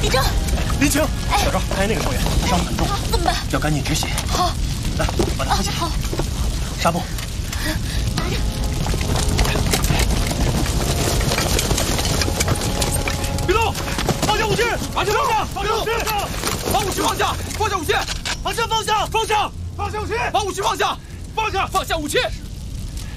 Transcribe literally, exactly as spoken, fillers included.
立正， 林晴，小赵，看见那个少爷，他伤得很重， 怎么办？ 要赶紧止血。 好， 来，把他扶起来。 好， 纱布。 拿着。 别动！放下武器！ 完全放下！ 放下武器！ 把武器放下！放下武器！ 放下！放下！放下！ 放下武器！把武器放下！放下！放下武器！